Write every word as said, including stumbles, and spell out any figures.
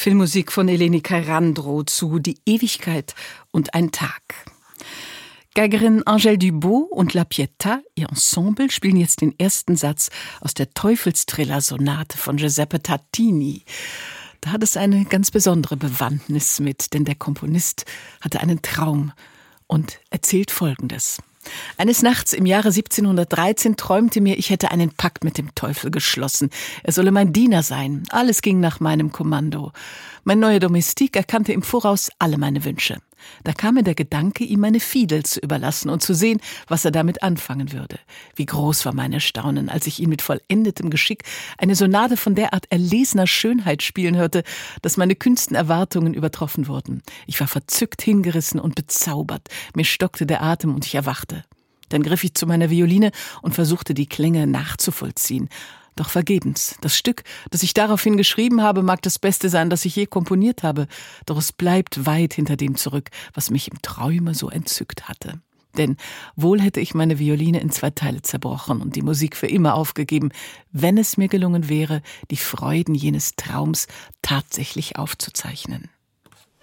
Filmmusik von Eleni Cairandro zu Die Ewigkeit und ein Tag. Geigerin Angèle Dubos und La Pietà, ihr Ensemble, spielen jetzt den ersten Satz aus der Teufelstriller-Sonate von Giuseppe Tartini. Da hat es eine ganz besondere Bewandtnis mit, denn der Komponist hatte einen Traum und erzählt Folgendes. Eines Nachts im Jahre siebzehnhundertdreizehn träumte mir, ich hätte einen Pakt mit dem Teufel geschlossen. Er solle mein Diener sein. Alles ging nach meinem Kommando. Mein neuer Domestik erkannte im Voraus alle meine Wünsche. Da kam mir der Gedanke, ihm meine Fiedel zu überlassen und zu sehen, was er damit anfangen würde. Wie groß war mein Erstaunen, als ich ihn mit vollendetem Geschick eine Sonate von derart erlesener Schönheit spielen hörte, dass meine kühnsten Erwartungen übertroffen wurden. Ich war verzückt, hingerissen und bezaubert. Mir stockte der Atem und ich erwachte. Dann griff ich zu meiner Violine und versuchte, die Klänge nachzuvollziehen. Doch vergebens. Das Stück, das ich daraufhin geschrieben habe, mag das Beste sein, das ich je komponiert habe. Doch es bleibt weit hinter dem zurück, was mich im Träume so entzückt hatte. Denn wohl hätte ich meine Violine in zwei Teile zerbrochen und die Musik für immer aufgegeben, wenn es mir gelungen wäre, die Freuden jenes Traums tatsächlich aufzuzeichnen.